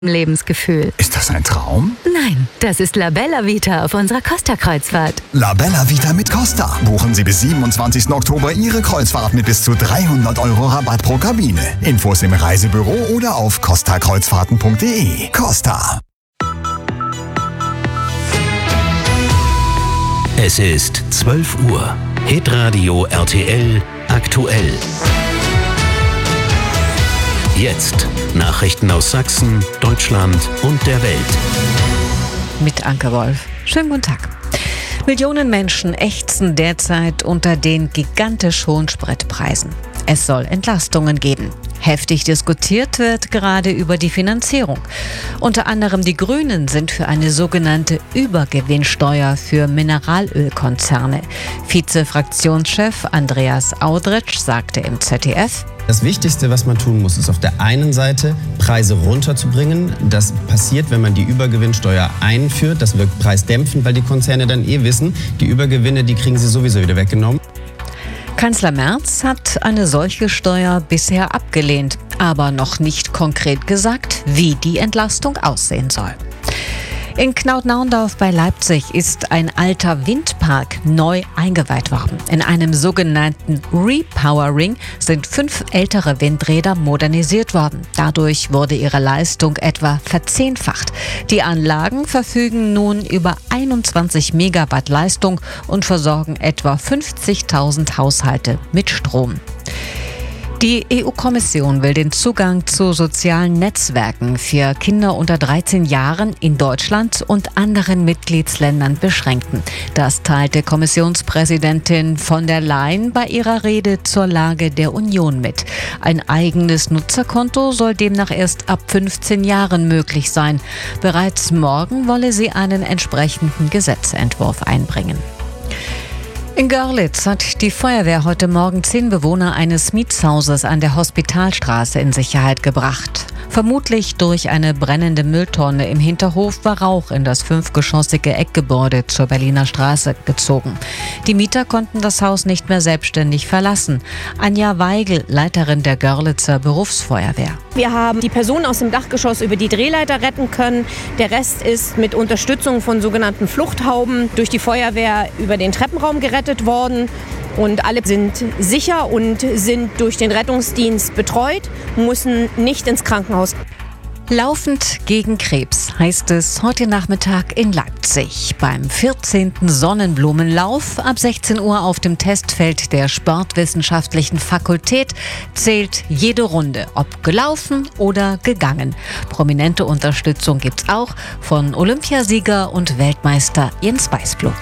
Lebensgefühl. Ist das ein Traum? Nein, das ist La Bella Vita auf unserer Costa-Kreuzfahrt. La Bella Vita mit Costa. Buchen Sie bis 27. Oktober Ihre Kreuzfahrt mit bis zu 300 € Rabatt pro Kabine. Infos im Reisebüro oder auf costakreuzfahrten.de. Costa. Es ist 12 Uhr. Hitradio RTL aktuell. Jetzt Nachrichten aus Sachsen, Deutschland und der Welt. Mit Anke Wolf. Schönen guten Tag. Millionen Menschen ächzen derzeit unter den gigantisch hohen Spritpreisen. Es soll Entlastungen geben. Heftig diskutiert wird gerade über die Finanzierung. Unter anderem die Grünen sind für eine sogenannte Übergewinnsteuer für Mineralölkonzerne. Vize-Fraktionschef Andreas Audretsch sagte im ZDF: Das Wichtigste, was man tun muss, ist auf der einen Seite Preise runterzubringen. Das passiert, wenn man die Übergewinnsteuer einführt. Das wirkt preisdämpfend, weil die Konzerne dann wissen, die Übergewinne, die kriegen sie sowieso wieder weggenommen. Kanzler Merz hat eine solche Steuer bisher abgelehnt, aber noch nicht konkret gesagt, wie die Entlastung aussehen soll. In Knaut-Naundorf bei Leipzig ist ein alter Windpark neu eingeweiht worden. In einem sogenannten Repowering sind 5 ältere Windräder modernisiert worden. Dadurch wurde ihre Leistung etwa verzehnfacht. Die Anlagen verfügen nun über 21 Megawatt Leistung und versorgen etwa 50.000 Haushalte mit Strom. Die EU-Kommission will den Zugang zu sozialen Netzwerken für Kinder unter 13 Jahren in Deutschland und anderen Mitgliedsländern beschränken. Das teilte Kommissionspräsidentin von der Leyen bei ihrer Rede zur Lage der Union mit. Ein eigenes Nutzerkonto soll demnach erst ab 15 Jahren möglich sein. Bereits morgen wolle sie einen entsprechenden Gesetzentwurf einbringen. In Görlitz hat die Feuerwehr heute Morgen 10 Bewohner eines Mietshauses an der Hospitalstraße in Sicherheit gebracht. Vermutlich durch eine brennende Mülltonne im Hinterhof war Rauch in das 5-geschossige Eckgebäude zur Berliner Straße gezogen. Die Mieter konnten das Haus nicht mehr selbstständig verlassen. Anja Weigel, Leiterin der Görlitzer Berufsfeuerwehr. Wir haben die Person aus dem Dachgeschoss über die Drehleiter retten können. Der Rest ist mit Unterstützung von sogenannten Fluchthauben durch die Feuerwehr über den Treppenraum gerettet worden. Und alle sind sicher und sind durch den Rettungsdienst betreut, müssen nicht ins Krankenhaus. Laufend gegen Krebs heißt es heute Nachmittag in Leipzig. Beim 14. Sonnenblumenlauf ab 16 Uhr auf dem Testfeld der Sportwissenschaftlichen Fakultät zählt jede Runde, ob gelaufen oder gegangen. Prominente Unterstützung gibt's auch von Olympiasieger und Weltmeister Jens Weißblok.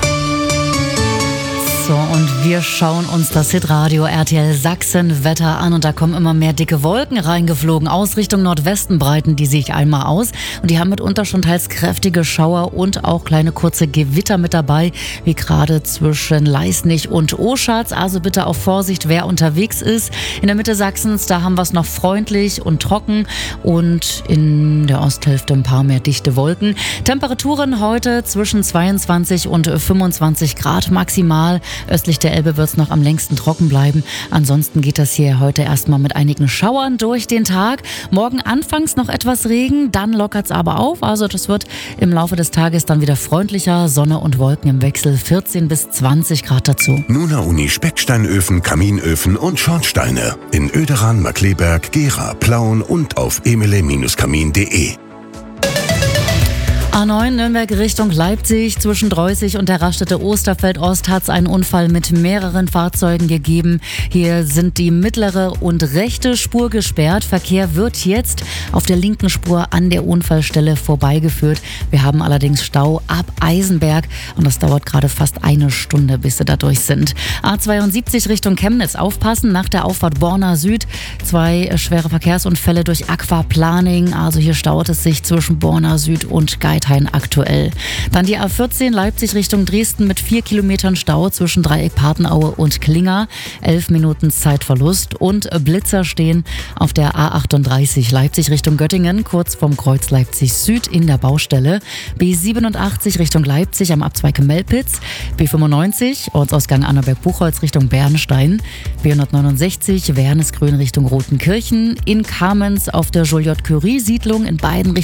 So, und wir schauen uns das Hitradio RTL Sachsen Wetter an und da kommen immer mehr dicke Wolken reingeflogen. Aus Richtung Nordwesten breiten die sich einmal aus und die haben mitunter schon teils kräftige Schauer und auch kleine kurze Gewitter mit dabei, wie gerade zwischen Leisnig und Oschatz. Also bitte auch Vorsicht, wer unterwegs ist. In der Mitte Sachsens, da haben wir es noch freundlich und trocken und in der Osthälfte ein paar mehr dichte Wolken. Temperaturen heute zwischen 22 und 25 Grad maximal. Östlich der Elbe wird es noch am längsten trocken bleiben. Ansonsten geht das hier heute erstmal mit einigen Schauern durch den Tag. Morgen anfangs noch etwas Regen, dann lockert es aber auf. Also das wird im Laufe des Tages dann wieder freundlicher. Sonne und Wolken im Wechsel, 14 bis 20 Grad dazu. Nuna Uni Specksteinöfen, Kaminöfen und Schornsteine. In Oederan, Markleberg, Gera, Plauen und auf emele-kamin.de. A9 Nürnberg Richtung Leipzig. Zwischen Dreußig und der Raststätte Osterfeld Ost hat es einen Unfall mit mehreren Fahrzeugen gegeben. Hier sind die mittlere und rechte Spur gesperrt. Verkehr wird jetzt auf der linken Spur an der Unfallstelle vorbeigeführt. Wir haben allerdings Stau ab Eisenberg und das dauert gerade fast eine Stunde, bis sie da durch sind. A72 Richtung Chemnitz. Aufpassen, nach der Auffahrt Borna Süd 2 schwere Verkehrsunfälle durch Aquaplaning. Also hier staut es sich zwischen Borna Süd und Geithain Parteien aktuell. Dann die A14 Leipzig Richtung Dresden mit 4 Kilometern Stau zwischen Dreieck Patenaue und Klinger. 11 Minuten Zeitverlust und Blitzer stehen auf der A38 Leipzig Richtung Göttingen, kurz vom Kreuz Leipzig Süd in der Baustelle. B87 Richtung Leipzig am Abzweig Melpitz. B95 Ortsausgang Annaberg-Buchholz Richtung Bernstein. B169 Wernesgrün Richtung Rotenkirchen. In Kamenz auf der Juliette-Curie-Siedlung in beiden Richtungen